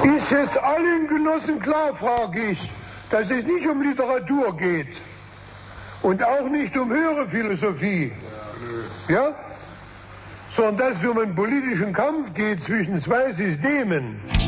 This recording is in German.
Ist jetzt allen Genossen klar, frage ich, dass es nicht um Literatur geht und auch nicht um höhere Philosophie, ja? Sondern dass es um einen politischen Kampf geht zwischen zwei Systemen.